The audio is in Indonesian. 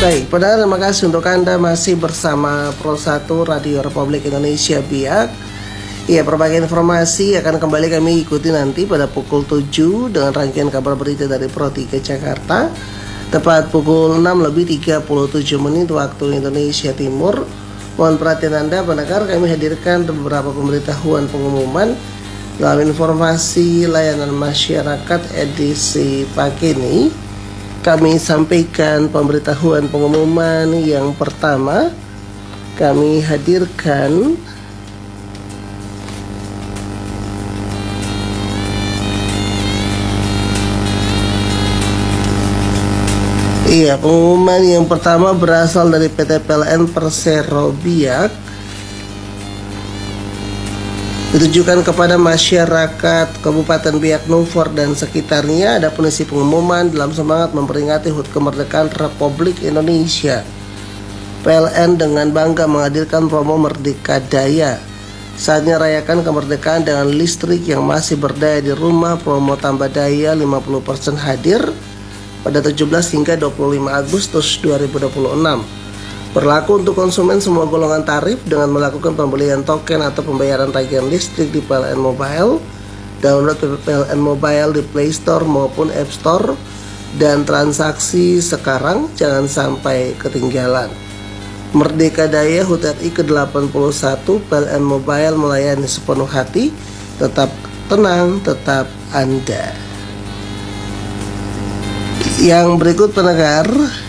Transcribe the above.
Baik, pendengar, terima kasih untuk Anda masih bersama Pro1 Radio Republik Indonesia Biak. Ya, berbagai informasi akan kembali kami ikuti nanti pada pukul 7 dengan rangkaian kabar berita dari Pro3 Jakarta. Tepat pukul 6:37 waktu Indonesia Timur. Mohon perhatian Anda pendengar, kami hadirkan beberapa pemberitahuan pengumuman dalam informasi layanan masyarakat edisi pagi ini. Kami sampaikan pemberitahuan pengumuman yang pertama. Kami hadirkan pengumuman yang pertama berasal dari PT PLN Persero Biak, ditujukan kepada masyarakat Kabupaten Biak Numfor dan sekitarnya. Ada isi pengumuman dalam semangat memperingati HUT kemerdekaan Republik Indonesia. PLN dengan bangga menghadirkan promo Merdeka Daya. Saatnya rayakan kemerdekaan dengan listrik yang masih berdaya di rumah. Promo tambah daya 50% hadir pada 17 hingga 25 Agustus 2026. Berlaku untuk konsumen semua golongan tarif dengan melakukan pembelian token atau pembayaran tagihan listrik di PLN Mobile. Download PLN Mobile di Play Store maupun App Store dan transaksi sekarang, jangan sampai ketinggalan. Merdeka Daya HUT RI ke-81, PLN Mobile melayani sepenuh hati. Tetap tenang, tetap Anda. Yang berikut pendengar,